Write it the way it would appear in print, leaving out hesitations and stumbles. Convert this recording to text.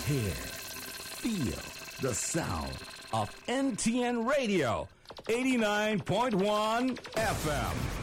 Hear, feel the sound of NTN Radio, 89.1 FM.